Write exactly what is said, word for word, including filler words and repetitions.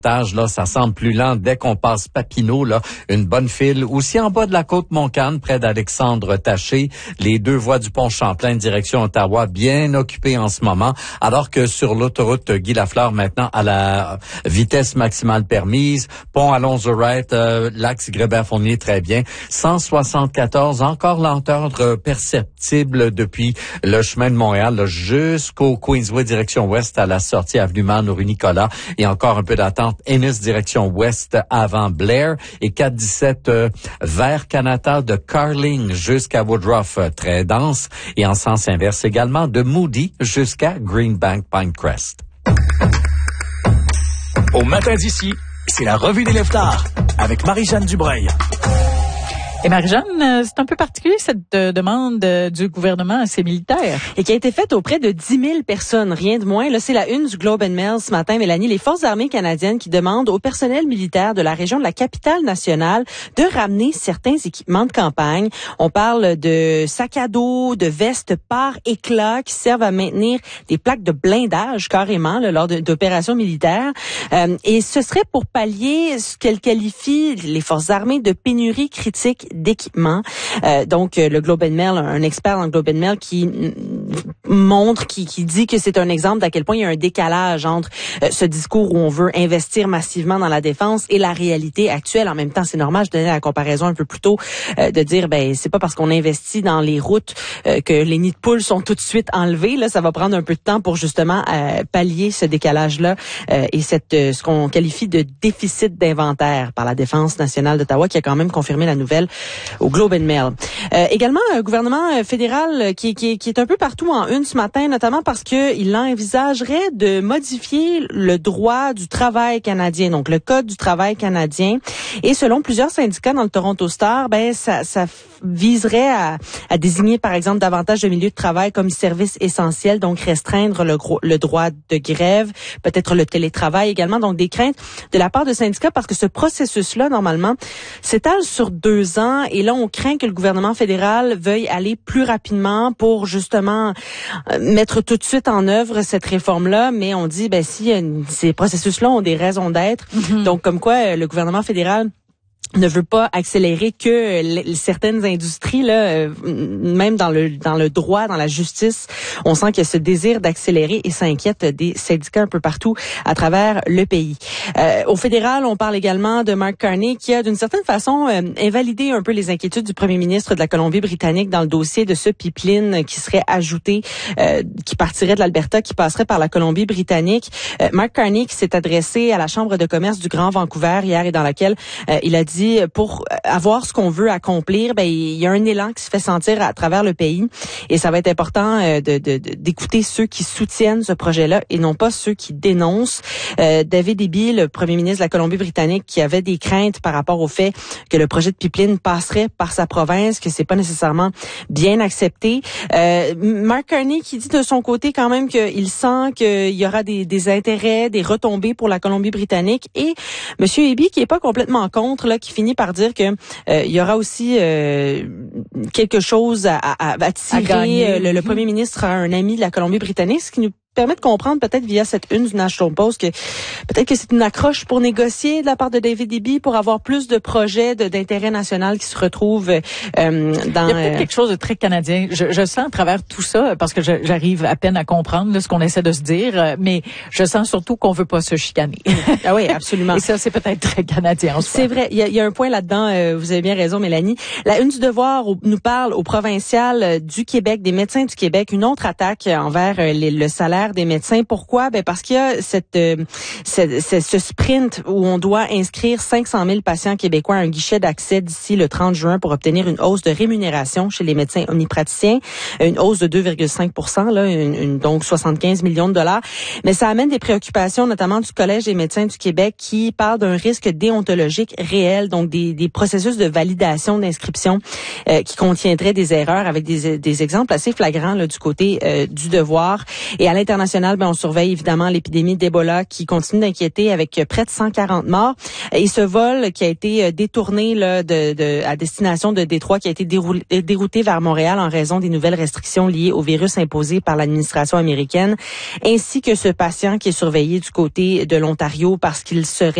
Là, ça semble plus lent dès qu'on passe Papineau, là, une bonne file. Aussi en bas de la côte Montcalm, près d'Alexandre Taché, les deux voies du pont Champlain direction Ottawa, bien occupées en ce moment, alors que sur l'autoroute Guy Lafleur, maintenant à la vitesse maximale permise, pont Alonzo-Wright, euh, l'axe Grébert-Fournier, très bien. cent soixante-quatorze, encore lenteur perceptible depuis le chemin de Montréal là, jusqu'au Queensway direction ouest à la sortie avenue Man rue Nicolas, et encore un peu d'attente Ennis direction ouest avant Blair, et quatre dix-sept euh, vers Canada de Carling jusqu'à Woodruff, euh, très dense, et en sens inverse également de Moody jusqu'à Greenbank Pinecrest. Au matin d'ici, c'est la revue des leftards avec Marie-Jeanne Dubreuil. Et Marie-Jeanne, c'est un peu particulier cette euh, demande euh, du gouvernement à ses militaires. Et qui a été faite auprès de dix mille personnes, rien de moins. Là, c'est la une du Globe and Mail ce matin, Mélanie. Les Forces armées canadiennes qui demandent au personnel militaire de la région de la capitale nationale de ramener certains équipements de campagne. On parle de sacs à dos, de vestes par éclat qui servent à maintenir des plaques de blindage carrément là, lors de, d'opérations militaires. Euh, et ce serait pour pallier ce qu'elles qualifient, les Forces armées, de pénurie critique d'équipements. Euh, donc, le Globe and Mail, un expert dans le Globe and Mail qui m- montre, qui, qui dit que c'est un exemple d'à quel point il y a un décalage entre euh, ce discours où on veut investir massivement dans la défense et la réalité actuelle. En même temps, c'est normal, je donnais la comparaison un peu plus tôt, euh, de dire, ben c'est pas parce qu'on investit dans les routes euh, que les nids de poules sont tout de suite enlevés. Là, ça va prendre un peu de temps pour justement euh, pallier ce décalage-là euh, et cette euh, ce qu'on qualifie de déficit d'inventaire par la Défense nationale d'Ottawa, qui a quand même confirmé la nouvelle au Globe and Mail. Euh, également, un gouvernement fédéral qui, qui, qui est un peu partout en une ce matin, notamment parce que il envisagerait de modifier le droit du travail canadien, donc le Code du travail canadien. Et selon plusieurs syndicats dans le Toronto Star, ben ça, ça viserait à, à désigner, par exemple, davantage de milieux de travail comme service essentiel, donc restreindre le, gros, le droit de grève, peut-être le télétravail également, donc des craintes de la part de syndicats parce que ce processus-là, normalement, s'étale sur deux ans. Et là, on craint que le gouvernement fédéral veuille aller plus rapidement pour justement mettre tout de suite en œuvre cette réforme-là. Mais on dit, ben si ces processus-là ont des raisons d'être, mm-hmm. donc comme quoi le gouvernement fédéral ne veut pas accélérer que l- certaines industries là, euh, même dans le dans le droit, dans la justice, on sent qu'il y a ce désir d'accélérer et ça inquiète des syndicats un peu partout à travers le pays. Euh, au fédéral, on parle également de Mark Carney qui a d'une certaine façon euh, invalidé un peu les inquiétudes du premier ministre de la Colombie-Britannique dans le dossier de ce pipeline qui serait ajouté, euh, qui partirait de l'Alberta, qui passerait par la Colombie-Britannique. Euh, Mark Carney qui s'est adressé à la Chambre de commerce du Grand Vancouver hier et dans laquelle euh, il a dit pour avoir ce qu'on veut accomplir, ben il y a un élan qui se fait sentir à travers le pays et ça va être important euh, de, de, de d'écouter ceux qui soutiennent ce projet-là et non pas ceux qui dénoncent. Euh, David Eby, le premier ministre de la Colombie-Britannique, qui avait des craintes par rapport au fait que le projet de pipeline passerait par sa province, que c'est pas nécessairement bien accepté. Euh, Mark Carney qui dit de son côté quand même qu'il sent qu'il y aura des, des intérêts, des retombées pour la Colombie-Britannique et Monsieur Eby qui est pas complètement contre là, qui finit par dire que euh, il y aura aussi euh, quelque chose à, à, à tirer. À le, le premier ministre a un ami de la Colombie-Britannique, ce qui nous permet de comprendre peut-être via cette une du National Post que peut-être que c'est une accroche pour négocier de la part de David Eby pour avoir plus de projets de, d'intérêt national qui se retrouvent euh, dans... Il y a peut-être quelque chose de très canadien. Je, je sens à travers tout ça, parce que je, j'arrive à peine à comprendre là, ce qu'on essaie de se dire, mais je sens surtout qu'on veut pas se chicaner. Ah oui, absolument. Et ça, c'est peut-être très canadien en soi. C'est vrai. Il y a, il y a un point là-dedans, euh, vous avez bien raison, Mélanie. La une du Devoir nous parle au provincial euh, du Québec, des médecins du Québec, une autre attaque envers euh, les, le salaire des médecins. Pourquoi? Ben parce qu'il y a cette, euh, cette, cette ce sprint où on doit inscrire cinq cent mille patients québécois à un guichet d'accès d'ici le trente juin pour obtenir une hausse de rémunération chez les médecins omnipraticiens, une hausse de deux virgule cinq pour cent, là, une, une, donc soixante-quinze millions de dollars. Mais ça amène des préoccupations, notamment du Collège des médecins du Québec, qui parle d'un risque déontologique réel, donc des, des processus de validation d'inscription euh, qui contiendraient des erreurs, avec des, des exemples assez flagrants là, du côté euh, du Devoir. Et à l'intérieur international, ben, on surveille évidemment l'épidémie d'Ebola qui continue d'inquiéter avec près de cent quarante morts. Et ce vol qui a été détourné là, de, de, à destination de Détroit, qui a été déroulé, dérouté vers Montréal en raison des nouvelles restrictions liées au virus imposées par l'administration américaine, ainsi que ce patient qui est surveillé du côté de l'Ontario parce qu'il serait